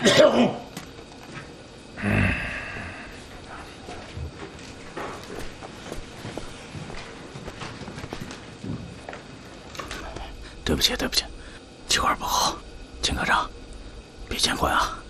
对不起，对不起，气管不好，金科长，别见怪啊。